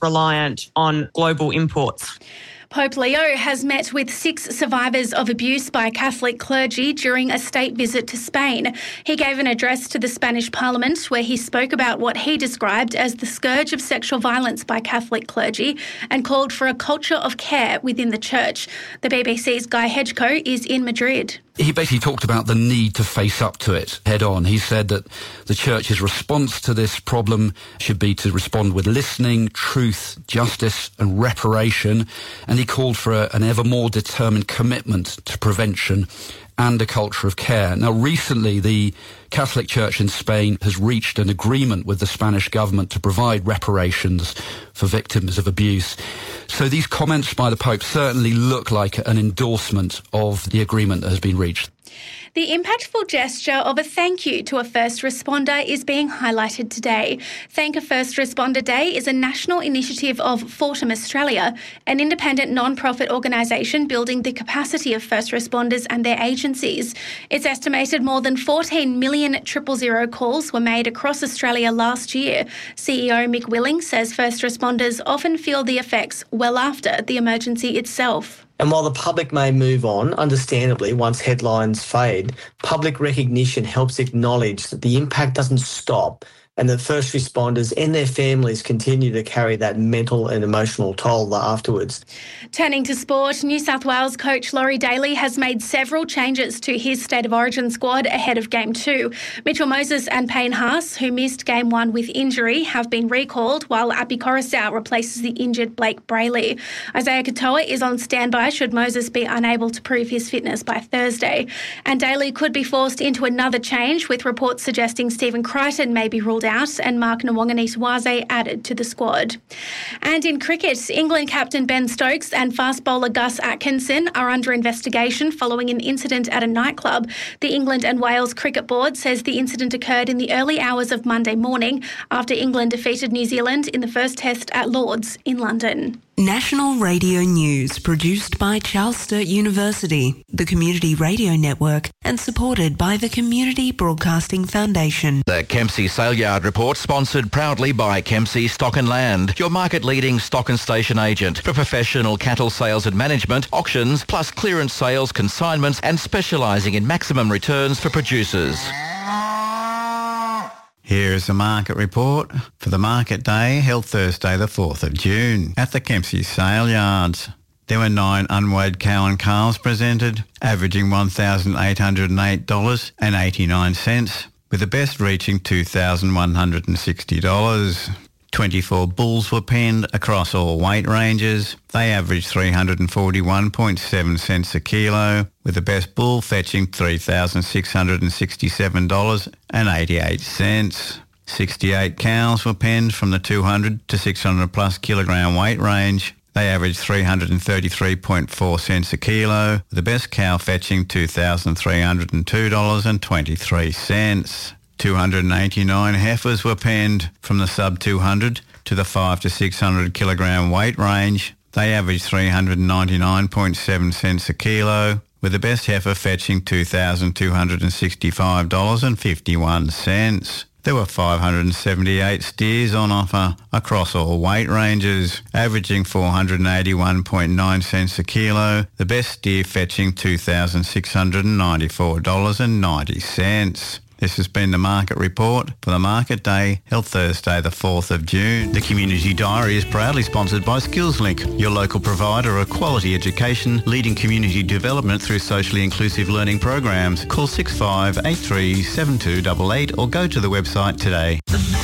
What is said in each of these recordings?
reliant on global imports. Pope Leo has met with 6 survivors of abuse by Catholic clergy during a state visit to Spain. He gave an address to the Spanish Parliament where he spoke about what he described as the scourge of sexual violence by Catholic clergy and called for a culture of care within the church. The BBC's Guy Hedgecoe is in Madrid. He basically talked about the need to face up to it head on. He said that the church's response to this problem should be to respond with listening, truth, justice and reparation. And he called for an ever more determined commitment to prevention and a culture of care. Now, recently, the Catholic Church in Spain has reached an agreement with the Spanish government to provide reparations for victims of abuse. So these comments by the Pope certainly look like an endorsement of the agreement that has been reached. The impactful gesture of a thank you to a first responder is being highlighted today. Thank a First Responder Day is a national initiative of Fortum Australia, an independent non-profit organisation building the capacity of first responders and their agencies. It's estimated more than 14 million 000 calls were made across Australia last year. CEO Mick Willing says first responders often feel the effects well after the emergency itself. And while the public may move on, understandably, once headlines fade, public recognition helps acknowledge that the impact doesn't stop and that first responders and their families continue to carry that mental and emotional toll afterwards. Turning to sport, New South Wales coach Laurie Daly has made several changes to his State of Origin squad ahead of Game 2. Mitchell Moses and Payne Haas, who missed Game 1 with injury, have been recalled, while Api Coruscant replaces the injured Blake Brayley. Isaiah Katoa is on standby should Moses be unable to prove his fitness by Thursday. And Daly could be forced into another change, with reports suggesting Stephen Crichton may be ruled out and Mark Nwangani-Tawaze added to the squad. And in cricket, England captain Ben Stokes and fast bowler Gus Atkinson are under investigation following an incident at a nightclub. The England and Wales Cricket Board says the incident occurred in the early hours of Monday morning after England defeated New Zealand in the first test at Lord's in London. National Radio News, produced by Charles Sturt University, the Community Radio Network, and supported by the Community Broadcasting Foundation. The Kempsey Sale Yard Report, sponsored proudly by Kempsey Stock and Land, your market-leading stock and station agent for professional cattle sales and management, auctions, plus clearance sales, consignments, and specialising in maximum returns for producers. Here is the market report for the market day held Thursday the 4th of June at the Kempsey Sale Yards. There were 9 unweighed cow and calves presented, averaging $1,808.89, with the best reaching $2,160. 24 bulls were penned across all weight ranges. They averaged 341.7 cents a kilo, with the best bull fetching $3,667.88. 68 cows were penned from the 200 to 600 plus kilogram weight range. They averaged 333.4 cents a kilo, with the best cow fetching $2,302.23. 289 heifers were penned from the sub 200 to the 5 to 600 kilogram weight range. They averaged 399.7 cents a kilo, with the best heifer fetching $2,265.51. There were 578 steers on offer across all weight ranges, averaging 481.9 cents a kilo, the best steer fetching $2,694.90. This has been the market report for the market day held Thursday the 4th of June. The Community Diary is proudly sponsored by SkillsLink, your local provider of quality education, leading community development through socially inclusive learning programs. Call 6583 7288 or go to the website today.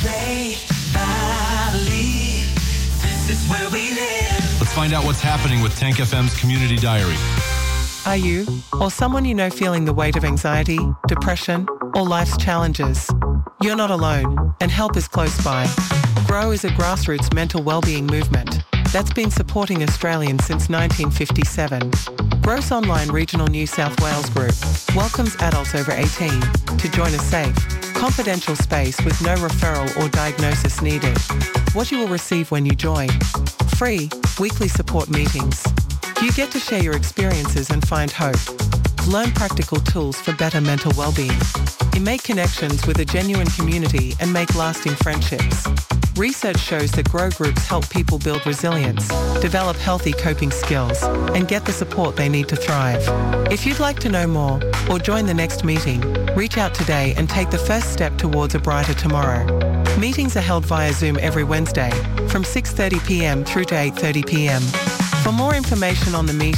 Let's find out what's happening with Tank FM's Community Diary. Are you or someone you know feeling the weight of anxiety, depression, or life's challenges? You're not alone, and help is close by. GROW is a grassroots mental wellbeing movement that's been supporting Australians since 1957. GROW's online regional New South Wales group welcomes adults over 18 to join a safe, confidential space with no referral or diagnosis needed. What you will receive when you join: free weekly support meetings. You get to share your experiences and find hope. Learn practical tools for better mental well-being. You make connections with a genuine community and make lasting friendships. research shows that grow groups help people build resilience, develop healthy coping skills, and get the support they need to thrive. If you'd like to know more or join the next meeting, reach out today and take the first step towards a brighter tomorrow. Meetings are held via Zoom every Wednesday from 6:30 p.m. through to 8:30 p.m. For more information on the meeting,